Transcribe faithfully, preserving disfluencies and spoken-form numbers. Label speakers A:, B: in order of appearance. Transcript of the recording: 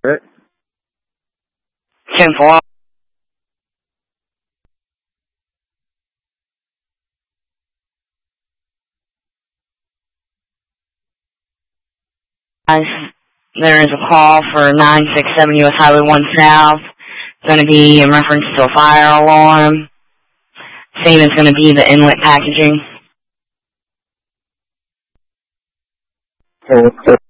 A: Right.
B: ten four. There is a call for nine six seven U S Highway one South. It's going to be in reference to a fire alarm. Same is going to be the inlet packaging.
A: Okay.